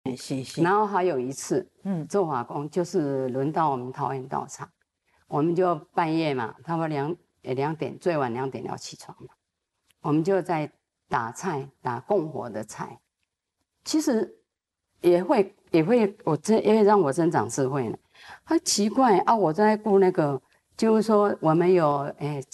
是。 然后还有一次，做法工就是轮到我们桃园道场，我们就半夜嘛，差不多2点，最晚2点要起床嘛，我们就在打菜，打供火的菜，其实也会，也会让我增长智慧呢。奇怪啊，我在顾那个，就是说我们有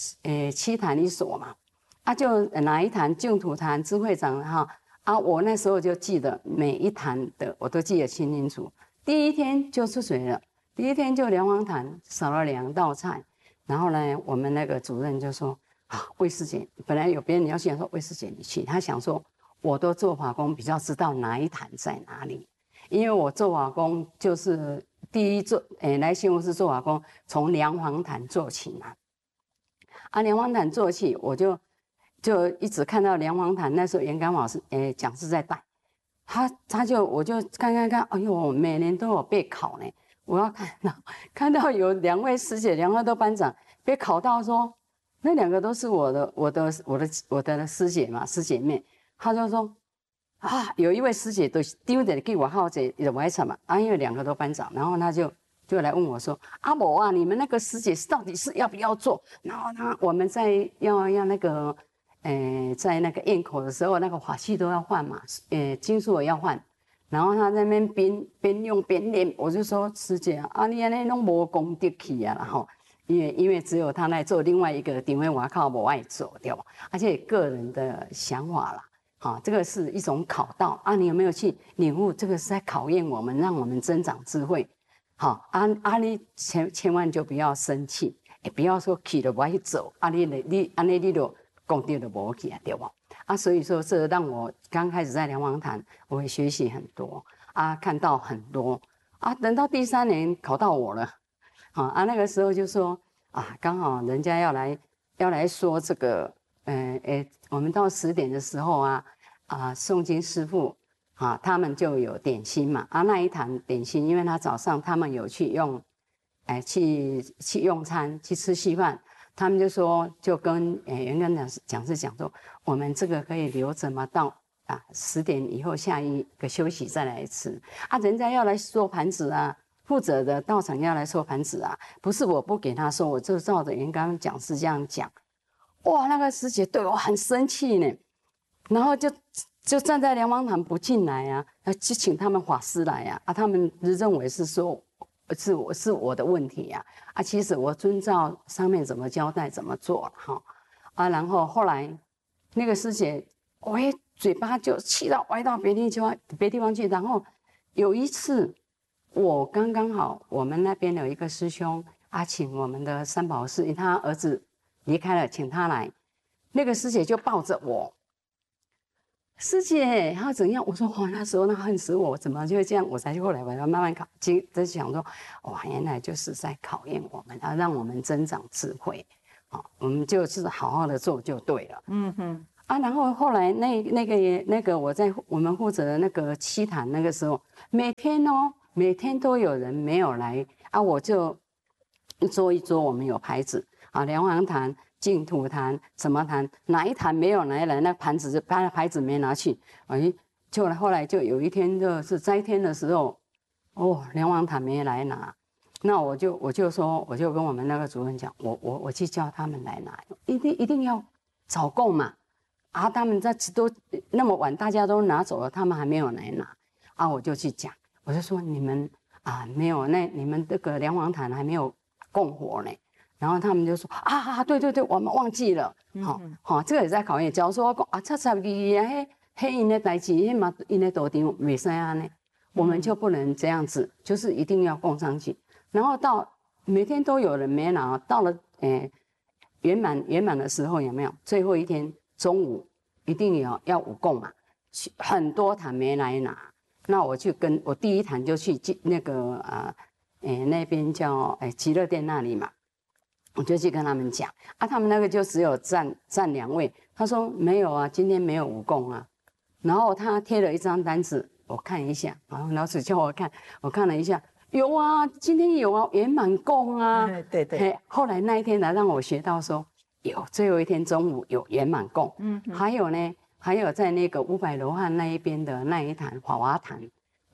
7坛1所嘛，就哪一坛净土坛智慧长哈。我那时候就记得每一坛的我都记得清清楚。第一天就出水了，第一天就梁皇坛少了2道菜，然后呢，我们那个主任就说魏师姐，本来有别人要去，说魏师姐你去，他想说我都做法工，比较知道哪一坛在哪里，因为我做法工就是第一做来新竹市做法工，从梁皇坛做起嘛，梁皇坛做起我就一直看到梁皇坛，那时候严刚老师讲师在带，我就看，哎呦，每年都有备考呢。我要看到有2位师姐，2位都班长被考到说，那2个都是我的师姐嘛，师姐妹，他就说有一位师姐都丢的给我好姐有外场嘛，因为2个都班长，然后他就来问我说，某你们那个师姐到底是要不要做？然后我们在要那个。在那个堰口的时候，那个法器都要换嘛，金属也要换。然后他在那边边用边练，我就说师姐你安尼拢无功德去啊，然后因为只有他来做，另外一个顶位我靠我爱做对吧？而且个人的想法啦，这个是一种考道你有没有去领悟？这个是在考验我们，让我们增长智慧。你千万就不要生气，不要说去了我爱走，你就。功德都没去对吧？所以说这让我刚开始在梁皇坛，我会学习很多看到很多等到第3年考到我了，那个时候就说刚好人家要来说这个，我们到10点的时候诵经师父他们就有点心嘛那一坛点心，因为他早上他们有去用，去用餐去吃稀饭。他们就说，就跟袁刚讲师讲说，我们这个可以留着嘛，到10点以后下一个休息再来吃人家要来收盘子负责的道场要来收盘子不是我不给他收，我就照着袁刚讲师这样讲。哇，那个师姐对我很生气呢，然后就站在梁皇坛不进来去请他们法师来他们认为是说。是我的问题其实我遵照上面怎么交代怎么做然后后来那个师姐嘴巴就气到歪到别地方去，然后有一次我刚好我们那边有一个师兄请我们的三宝师，他儿子离开了，请他来，那个师姐就抱着我。师姐，她怎样？我说那时候那恨死我，怎么就会这样？我才后来我要慢慢在想说，原来就是在考验我们，让我们增长智慧，我们就是好好的做就对了。然后后来那个我们负责的那个7坛那个时候，每天都有人没有来我就一桌一桌我们有牌子梁皇坛。净土坛什么坛，哪一坛没有来那牌子没拿去，就后来就有一天就是斋天的时候，梁皇坛没来拿，那我就说，我就跟我们那个主任讲，我去叫他们来拿，一定要找够嘛，他们都那么晚，大家都拿走了，他们还没有来拿，我就去讲，我就说你们没有，那你们这个梁皇坛还没有供火呢。然后他们就说对，我们忘记了，这个也在考验。假如说我讲72因的代志，嘛因的道场袂使呢，我们就不能这样子，就是一定要供上去。然后到每天都有人没拿，到了圆满的时候有没有？最后一天中午一定要5供嘛，很多坛没来拿，那我就跟我第一坛就去那个那边叫极乐殿那里嘛。我就去跟他们讲他们那个就只有站2位，他说没有今天没有5供然后他贴了一张单子，我看一下，然后老师叫我看，我看了一下，有今天有圆满供对， 后来那一天来让我学到说有最后一天中午有圆满供，还有在那个500罗汉那一边的那一坛法华坛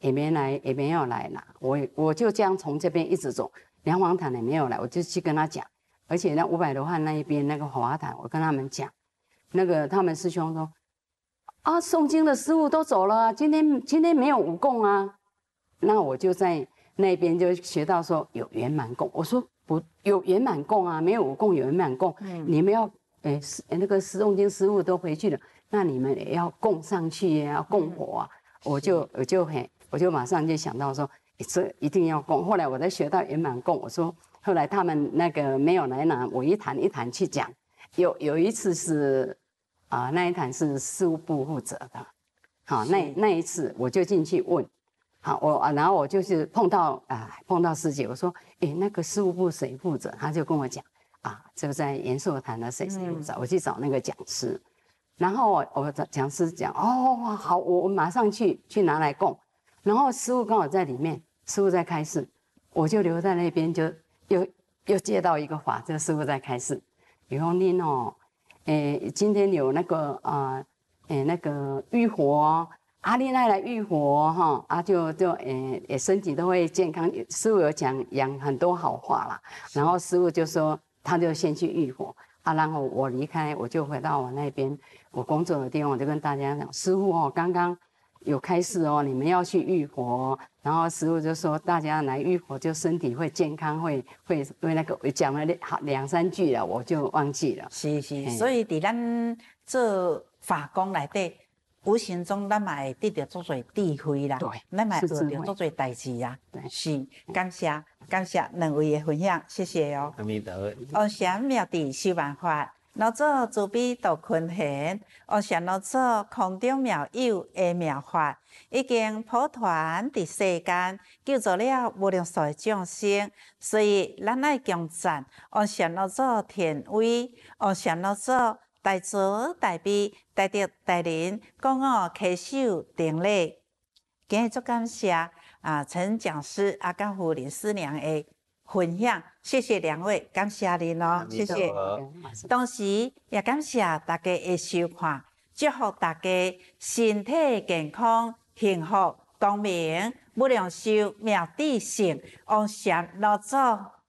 也没有来啦。我就这样从这边一直走，梁皇坛也没有来，我就去跟他讲。而且那500罗汉那一边那个华坛，我跟他们讲，那个他们师兄说啊，诵经的师傅都走了啊，今天没有武供啊。那我就在那边就学到说有圆满供，我说不有圆满供啊，没有武供有圆满供，你们要那个诵经师傅都回去了，那你们也要供上去啊，要供火啊。我就马上就想到说，这一定要供。后来我在学到圆满供，我说后来他们那个没有来拿，我一坛一坛去讲。有一次是那一坛是事务部负责的，好，那一次我就进去问，好，然后我就是碰到师姐，我说，那个事务部谁负责？他就跟我讲，这个在延寿坛的谁负责？我去找那个讲师。然后我讲师讲好，我马上去拿来供。然后师父刚好在里面，师父在开示，我就留在那边，就又接到一个法，这个师父在开示，比方您今天有那个那个浴火，你来浴火哈，就身体都会健康。师父有讲很多好话啦，然后师父就说他就先去浴火。然后我离开，我就回到我那边我工作的地方，我就跟大家讲，师父刚刚有开示你们要去浴火。然后师父就说，大家来浴火就身体会健康，会那个讲了2、3句了，我就忘记了。 是，所以伫咱做法工内底，无形中咱嘛会得到足多智慧啦，咱嘛会学到足多代志啊。是，感谢2位的分享，谢谢哦。 阿弥陀佛。 王禅妙智修万法，老祖慈悲度群贤，王禅老祖空中妙有的妙法，已经普传伫世间，救助了无量数的众生。所以咱爱强赞王禅老祖天威，王禅老祖大慈大悲，大德大仁，讲稽首定礼。今日足感谢陈讲师甲胡林师娘的分享，谢谢2位，感谢您哦，谢谢。同时也感谢大家的收看，祝福大家身体健康、幸福、光明、无量寿、妙智成，王禅老祖。